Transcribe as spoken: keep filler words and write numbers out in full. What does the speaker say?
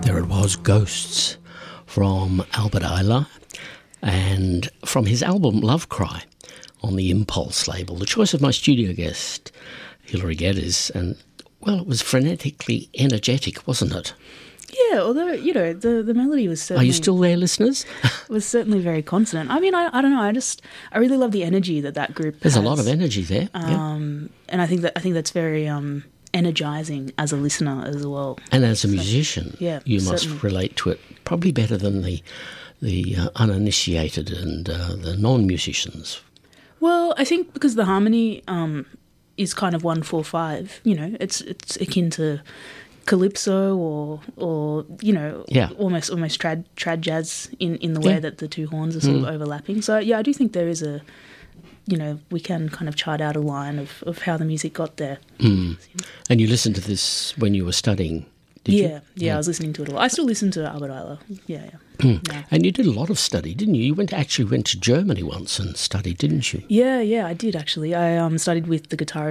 There it was, Ghosts, from Albert Ayler, and from his album Love Cry on the Impulse label. The choice of my studio guest, Hilary Geddes, and, well, it was frenetically energetic, wasn't it? Yeah, although, you know, the, the melody was certainly... Are you still there, listeners? was certainly very consonant. I mean, I, I don't know, I just, I really love the energy that that group There's has. a lot of energy there. Um, yeah. And I think that I think that's very um, energising as a listener as well. And as a so, musician, yeah, you certainly. must relate to it probably better than the, the uh, uninitiated and uh, the non-musicians. Well, I think because the harmony um, is kind of one four five, you know, it's it's akin to calypso or or you know yeah. almost almost trad trad jazz in, in the way yeah. that the two horns are sort mm. of overlapping. So yeah, I do think there is a, you know, we can kind of chart out a line of, of how the music got there. Mm. And you listened to this when you were studying, did yeah, you? Yeah, yeah, I was listening to it a lot. I still listen to Albert Ayler. Yeah, yeah. Mm. yeah. And you did a lot of study, didn't you? You went actually went to Germany once and studied, didn't you? Yeah, yeah, I did actually. I um, studied with the guitarist